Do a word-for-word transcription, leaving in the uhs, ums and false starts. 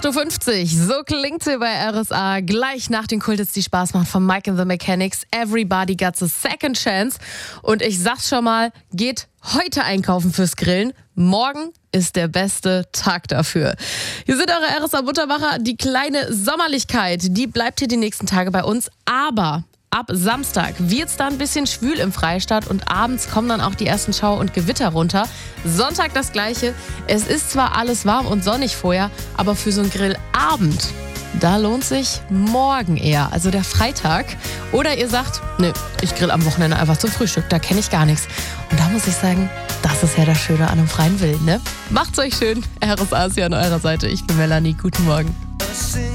acht Uhr fünfzig, so klingt sie bei R S A. Gleich nach den Kultits, die Spaß machen von Mike and the Mechanics. Everybody got a second chance. Und ich sag's schon mal, geht heute einkaufen fürs Grillen. Morgen ist der beste Tag dafür. Hier sind eure R S A-Buttermacher. Die kleine Sommerlichkeit, die bleibt hier die nächsten Tage bei uns. Aber ab Samstag wird's dann ein bisschen schwül im Freistaat und abends kommen dann auch die ersten Schauer und Gewitter runter. Sonntag das Gleiche. Es ist zwar alles warm und sonnig vorher, aber für so einen Grillabend, da lohnt sich morgen eher, also der Freitag. Oder ihr sagt, nö, ich grill am Wochenende einfach zum Frühstück, da kenne ich gar nichts. Und da muss ich sagen, das ist ja das Schöne an einem freien Willen, ne? Macht's euch schön. R S A ist ja an eurer Seite. Ich bin Melanie. Guten Morgen.